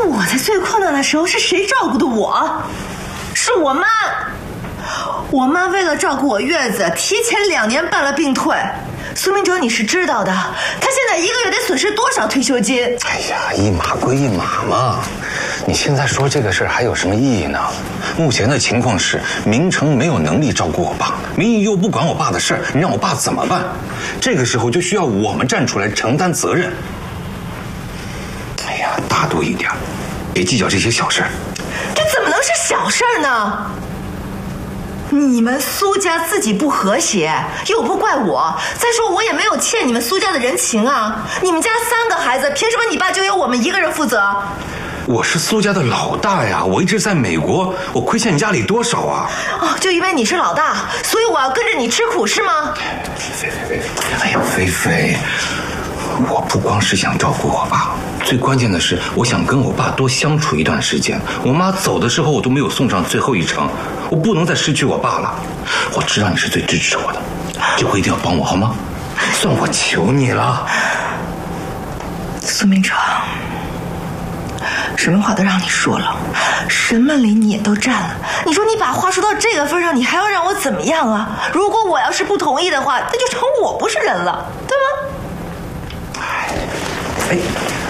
我在最困难的时候是谁照顾的我？是我妈。我妈为了照顾我月子，提前2年办了病退。苏明哲，你是知道的，她现在1个月得损失多少退休金？ 哎呀，一码归一码嘛。你现在说这个事儿还有什么意义呢？目前的情况是，明成没有能力照顾我爸，明义又不管我爸的事儿，你让我爸怎么办？这个时候就需要我们站出来承担责任。哎呀，大度一点，别计较这些小事。 这怎么能是小事儿呢？你们苏家自己不和谐，又不怪我。再说我也没有欠你们苏家的人情啊！你们家3个孩子，凭什么你爸就由我们1个人负责？ 我是苏家的老大呀，我一直在美国，我亏欠家里多少啊？ 哦，就因为你是老大，所以我要跟着你吃苦是吗？ 菲，哎呀，菲，我不光是想照顾我爸，最关键的是我想跟我爸多相处一段时间。我妈走的时候我都没有送上最后一程，我不能再失去我爸了。我知道你是最支持我的，这回一定要帮我好吗？算我求你了。 苏明哲，什么话都让你说了，什么理你也都占了。你说你把话说到这个份上，你还要让我怎么样啊？如果我要是不同意的话，那就成我不是人了，对吗？ 哎。